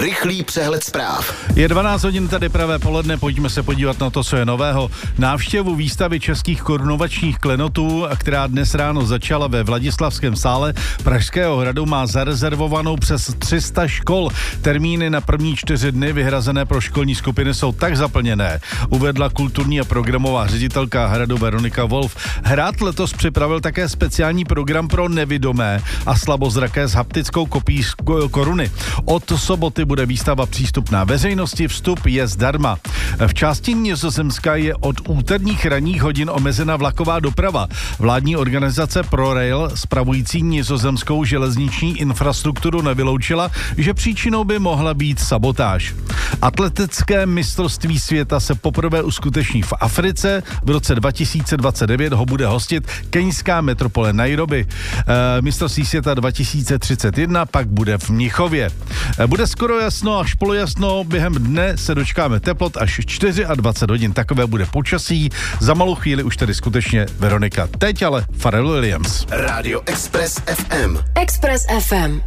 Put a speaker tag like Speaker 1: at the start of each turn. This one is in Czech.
Speaker 1: Rychlý přehled zpráv.
Speaker 2: Je 12 hodin, tady pravé poledne, pojďme se podívat na to, co je nového. Návštěvu výstavy českých korunovačních klenotů, která dnes ráno začala ve Vladislavském sále Pražského hradu, má zarezervovanou přes 300 škol. Termíny na první 4 dny vyhrazené pro školní skupiny jsou tak zaplněné, uvedla kulturní a programová ředitelka hradu Veronika Wolf. Hrad letos připravil také speciální program pro nevidomé a slabozraké s haptickou kopií koruny. Od soboty bude výstava přístupná veřejnosti, vstup je zdarma. V části Nizozemska je od úterních ranních hodin omezena vlaková doprava. Vládní organizace ProRail, spravující nizozemskou železniční infrastrukturu, nevyloučila, že příčinou by mohla být sabotáž. Atletické mistrovství světa se poprvé uskuteční v Africe. V roce 2029 ho bude hostit keňská metropole Nairobi. Mistrovství světa 2031 pak bude v Mnichově. Bude skoro jasno až polojasno, během dne se dočkáme teplot až 24 hodin. Takové bude počasí. Za malou chvíli už tedy skutečně Veronika. Teď ale Pharrell Williams.
Speaker 1: Radio Express FM.
Speaker 3: Express FM.